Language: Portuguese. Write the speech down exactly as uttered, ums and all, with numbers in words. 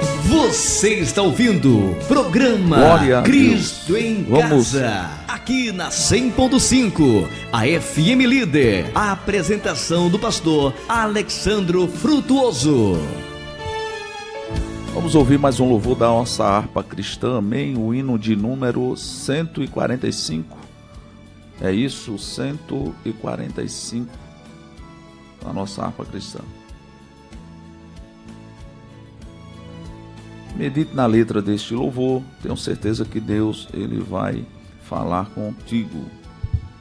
Você está ouvindo programa Glória a Cristo Deus. em Vamos. Casa, aqui na cem ponto cinco, a F M Líder. A apresentação do pastor Alexandro Frutuoso. Vamos ouvir mais um louvor da nossa harpa cristã, amém? O hino de número cento e quarenta e cinco. É isso, cento e quarenta e cinco, da nossa harpa cristã. Medite na letra deste louvor, tenho certeza que Deus ele vai falar contigo.